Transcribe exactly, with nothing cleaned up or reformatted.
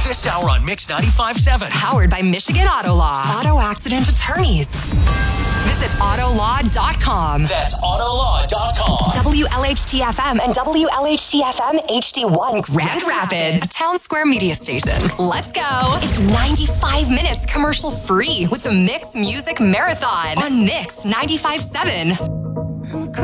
This hour on Mix ninety-five point seven. Powered by Michigan Auto Law. Auto accident attorneys. Visit auto law dot com. That's auto law dot com. W L H T F M and W L H T F M H D one Grand Rapids, a Town Square media station. Let's go. It's ninety-five minutes commercial free with the Mix Music Marathon on Mix ninety-five point seven.